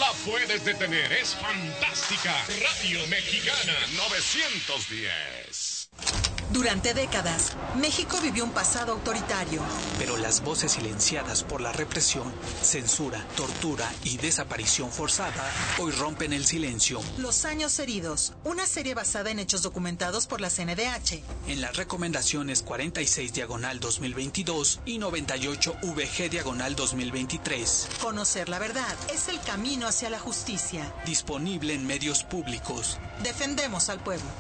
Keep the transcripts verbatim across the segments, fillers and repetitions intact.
la puedes detener, es fantástica. Radio Mexicana novecientos diez. Durante décadas, México vivió un pasado autoritario. Pero las voces silenciadas por la represión, censura, tortura y desaparición forzada hoy rompen el silencio. Los años heridos, una serie basada en hechos documentados por la C N D H. En las recomendaciones cuarenta y seis diagonal dos mil veintidós y noventa y ocho V G diagonal dos mil veintitrés. Conocer la verdad es el camino hacia la justicia. Disponible en medios públicos. Defendemos al pueblo.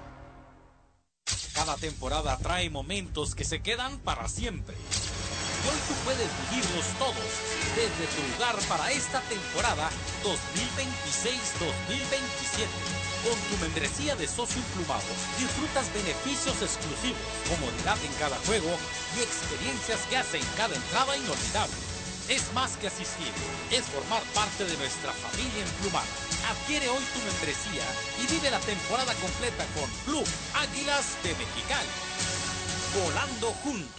Cada temporada trae momentos que se quedan para siempre. Y hoy tú puedes vivirlos todos desde tu lugar para esta temporada dos mil veintiséis dos mil veintisiete. Con tu membresía de socio emplumado disfrutas beneficios exclusivos, comodidad en cada juego y experiencias que hacen cada entrada inolvidable. Es más que asistir, es formar parte de nuestra familia emplumada. Adquiere hoy tu membresía y vive la temporada completa con Club Águilas de Mexicali. Volando juntos.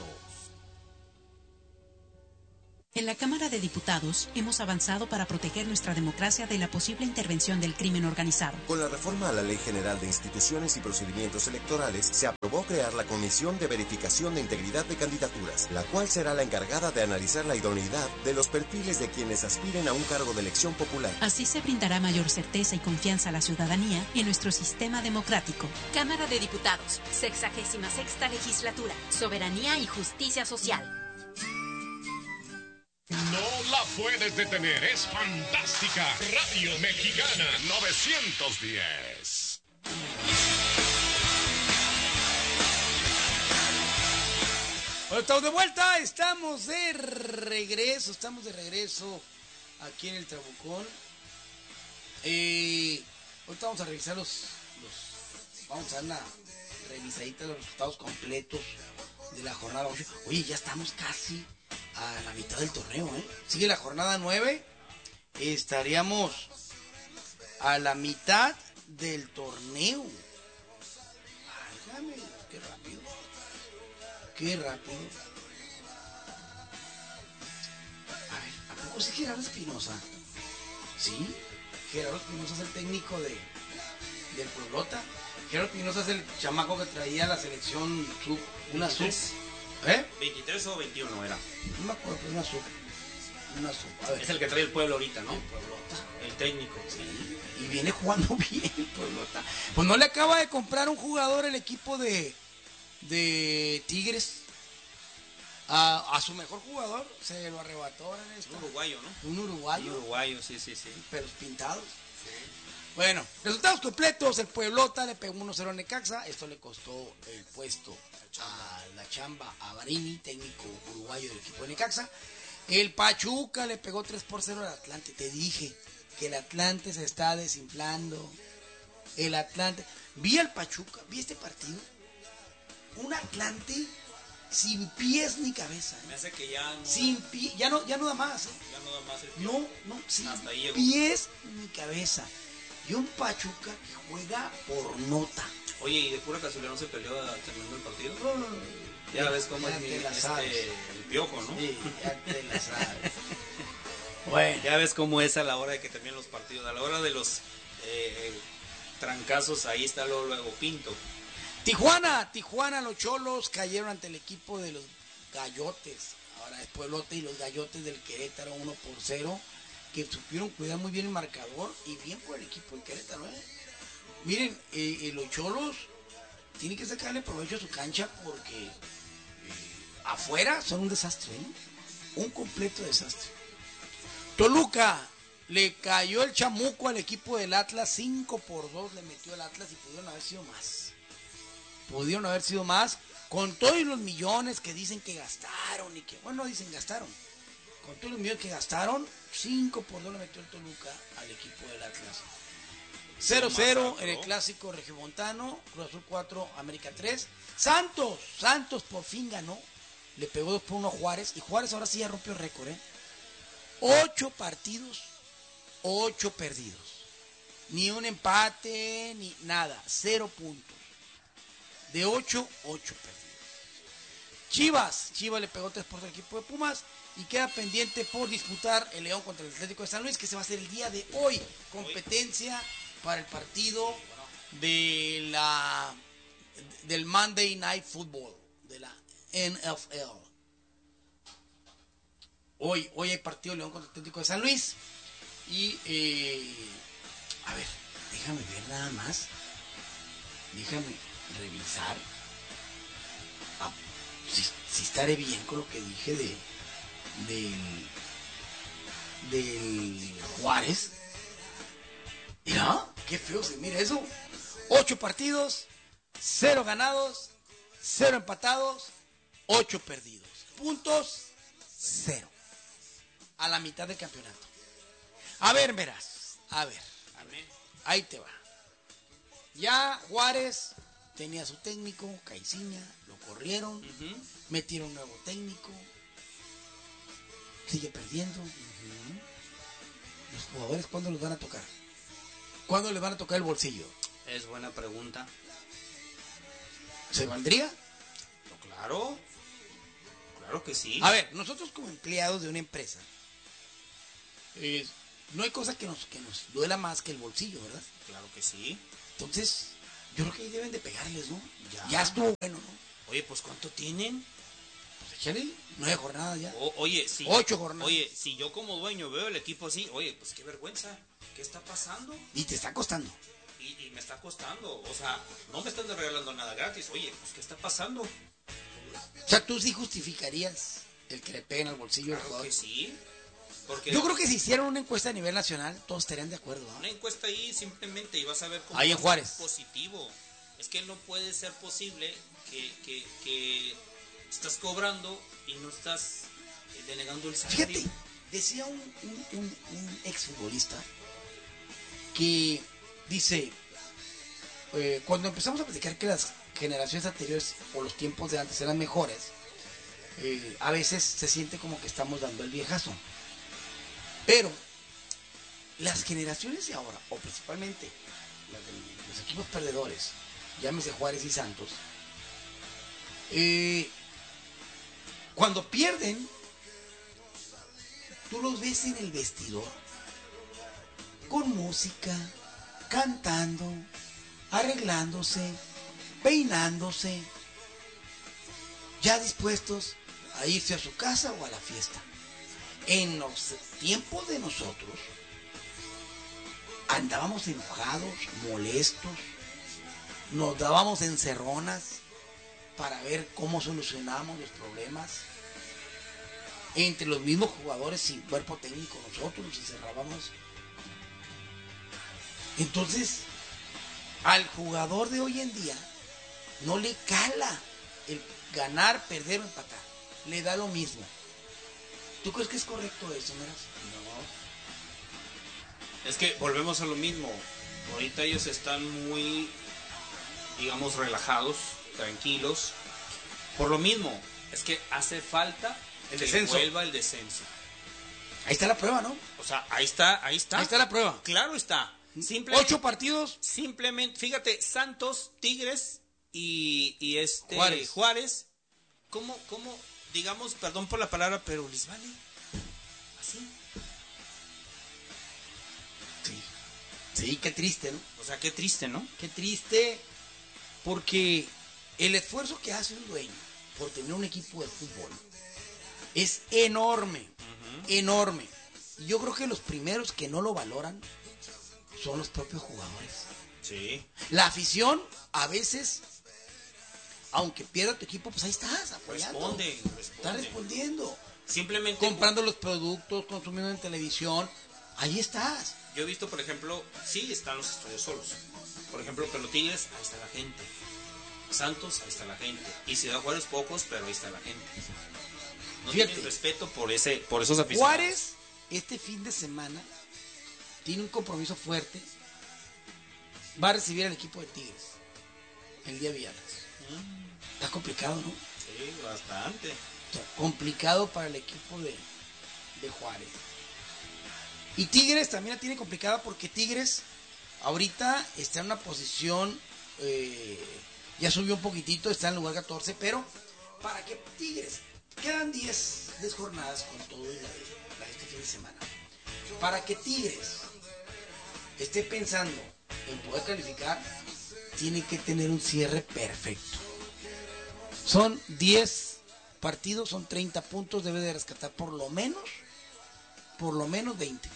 En la Cámara de Diputados hemos avanzado para proteger nuestra democracia de la posible intervención del crimen organizado. Con la reforma a la Ley General de Instituciones y Procedimientos Electorales, se aprobó crear la Comisión de Verificación de Integridad de Candidaturas, la cual será la encargada de analizar la idoneidad de los perfiles de quienes aspiren a un cargo de elección popular. Así se brindará mayor certeza y confianza a la ciudadanía en nuestro sistema democrático. Cámara de Diputados, sexagésima sexta legislatura, soberanía y justicia social. No la puedes detener, es fantástica. Radio Mexicana novecientos diez. Bueno, estamos de vuelta, estamos de regreso, estamos de regreso aquí en el Trabucón. Eh, ahorita vamos a revisar los, los, vamos a dar una revisadita de los resultados completos de la jornada. Oye, ya estamos casi a la mitad del torneo, ¿eh? Sigue la jornada nueve. Estaríamos a la mitad del torneo. Válgame, qué rápido. Qué rápido. A ver, ¿a poco sí Gerardo Espinosa? Sí, Gerardo Espinosa es el técnico de del Pueblota. Gerardo Espinosa es el chamaco que traía la selección sub, una sub. ¿Eh? veintitrés o veintiuno era. No me acuerdo, pero una sub. Una sub. A ver. Es el que trae el pueblo ahorita, ¿no? El Pueblota. El técnico. Sí. Y viene jugando bien el Pueblota. Pues no le acaba de comprar un jugador el equipo de, de Tigres. A, a su mejor jugador se lo arrebató en esto. Un uruguayo, ¿no? Un uruguayo. Un uruguayo, sí, sí, sí. Pelos pintados. Sí. Bueno, resultados completos. El Pueblota le pegó uno cero a Necaxa. Esto le costó el puesto a la chamba a Barini, técnico uruguayo del equipo de Necaxa. El Pachuca le pegó tres por cero al Atlante. Te dije que el Atlante se está desinflando. El Atlante. Vi al Pachuca, vi este partido. Un Atlante sin pies ni cabeza. Me hace que ya no. Sin pie, ya no, ya no da más. ¿eh? Ya no da más el pie. No, no, sin Hasta ahí llegó. pies ni cabeza. Y un Pachuca que juega por nota. Oye, ¿y de pura casualidad no se peleó terminando el partido? No, no, no. Ya, ya ves cómo ya es mi, te la este, sabes. el piojo, ¿no? Sí, ya te la sabes. Bueno. Ya ves cómo es a la hora de que terminan los partidos. A la hora de los eh, trancazos, ahí está luego, luego Pinto. Tijuana, Tijuana, los Cholos cayeron ante el equipo de los Gallotes. Ahora es Pueblote y los Gallotes del Querétaro uno por cero. Que supieron cuidar muy bien el marcador y bien por el equipo del Querétaro, ¿eh? Miren, eh, eh, los Cholos tienen que sacarle provecho a su cancha porque eh, afuera son un desastre, ¿eh? Un completo desastre. Toluca le cayó el chamuco al equipo del Atlas, cinco por dos le metió el Atlas y pudieron haber sido más. Pudieron haber sido más con todos los millones que dicen que gastaron y que, bueno, dicen gastaron. Con todos los millones que gastaron, cinco por dos le metió el Toluca al equipo del Atlas. cero cero en el clásico regiomontano, Cruz Azul cuatro, América tres. Santos, Santos por fin ganó, le pegó dos por uno a Juárez, y Juárez ahora sí ya rompió récord, ¿eh? Ocho partidos, ocho perdidos. Ni un empate, ni nada, cero puntos. De ocho, ocho perdidos. Chivas, Chivas le pegó tres por al equipo de Pumas y queda pendiente por disputar el León contra el Atlético de San Luis, que se va a hacer el día de hoy. Competencia para el partido de la del Monday Night Football de la N F L. Hoy, hoy hay partido León contra el Atlético de San Luis. Y eh, a ver, déjame ver nada más. Déjame revisar. Ah, si, si estaré bien con lo que dije de del del Juárez. Mira, qué feo se mira eso. Ocho partidos, cero ganados, cero empatados, ocho perdidos. Puntos, cero. A la mitad del campeonato. A ver, verás. A ver. Ahí te va. Ya Juárez tenía su técnico, Caiciña, lo corrieron, uh-huh. metieron un nuevo técnico, sigue perdiendo. Uh-huh. Los jugadores, ¿cuándo los van a tocar? ¿Cuándo les van a tocar el bolsillo? Es buena pregunta. ¿Se valdría? No, claro. Claro que sí. A ver, nosotros como empleados de una empresa, eh, no hay cosa que nos, que nos duela más que el bolsillo, ¿verdad? Claro que sí. Entonces, yo creo que ahí deben de pegarles, ¿no? Ya, ya estuvo bueno, ¿no? Oye, pues ¿cuánto tienen? Pues échale nueve jornadas ya. O, oye, si Ocho jornadas. Oye, si yo como dueño veo el equipo así, oye, pues qué vergüenza. ¿Qué está pasando? Y te está costando. Y, y me está costando. O sea, no me están regalando nada gratis. Oye, pues ¿qué está pasando? O sea, tú sí justificarías el que le peguen al bolsillo al jugador. Claro que sí. Porque yo creo que si hicieran una encuesta a nivel nacional, todos estarían de acuerdo, ¿no? Una encuesta ahí simplemente y vas a ver cómo ahí en Juárez. Positivo. Es que no puede ser posible que, que, que estás cobrando y no estás denegando el salario. Fíjate, decía un, un, un, un exfutbolista que dice, eh, cuando empezamos a platicar que las generaciones anteriores o los tiempos de antes eran mejores, eh, a veces se siente como que estamos dando el viejazo. Pero las generaciones de ahora, o principalmente las de los equipos perdedores, llámese Juárez y Santos, eh, cuando pierden, tú los ves en el vestidor, con música, cantando, arreglándose, peinándose, ya dispuestos a irse a su casa o a la fiesta. En los tiempos de nosotros andábamos enojados, molestos, nos dábamos encerronas para ver cómo solucionábamos los problemas. Entre los mismos jugadores y cuerpo técnico nosotros nos encerrábamos. Entonces, al jugador de hoy en día no le cala el ganar, perder o empatar. Le da lo mismo. ¿Tú crees que es correcto eso, Meras? No. Es que volvemos a lo mismo. Ahorita ellos están muy, digamos, relajados, tranquilos. Por lo mismo, es que hace falta el que descenso. vuelva el descenso. Ahí está la prueba, ¿no? O sea, ahí está, ahí está. Ahí está la prueba. Claro está. Simplemente, ocho partidos. Simplemente, fíjate, Santos, Tigres y, y este Juárez. Juárez. ¿Cómo, cómo, digamos, perdón por la palabra, pero les vale? Así. Sí. Sí, qué triste, ¿no? O sea, qué triste, ¿no? Qué triste, porque el esfuerzo que hace un dueño por tener un equipo de fútbol es enorme, uh-huh. enorme. Yo creo que los primeros que no lo valoran son los propios jugadores. Sí. La afición, a veces, aunque pierda tu equipo, pues ahí estás, apoyando. Responde, responde. Estás respondiendo. Simplemente comprando los productos, consumiendo en televisión. Ahí estás. Yo he visto, por ejemplo, sí están los estadios solos. Por ejemplo, pero Tigres, ahí está la gente. Santos, ahí está la gente. Y Ciudad Juárez, pocos, pero ahí está la gente. No Fíjate, tienen respeto por ese, por esos aficionados. Juárez, este fin de semana, tiene un compromiso fuerte. Va a recibir al equipo de Tigres el día viernes. Mm. Está complicado, ¿no? Sí, bastante. Está complicado para el equipo de, de Juárez. Y Tigres también la tiene complicada porque Tigres ahorita está en una posición, eh, ya subió un poquitito, está en el lugar catorce, pero para que Tigres, quedan diez jornadas con todo y la de la de este fin de semana, para que Tigres esté pensando en poder calificar, tiene que tener un cierre perfecto. Son diez partidos, son treinta puntos, debe de rescatar por lo menos, por lo menos veinte.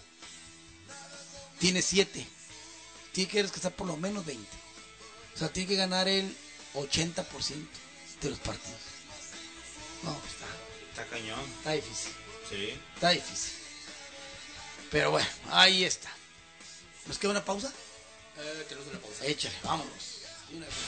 Tiene siete, tiene que rescatar por lo menos veinte. O sea, tiene que ganar el ochenta por ciento de los partidos. No, está. Está cañón. Está difícil. Sí. Está difícil. Pero bueno, ahí está. ¿Nos queda una pausa? Eh, tenemos una pausa. Échale, vámonos.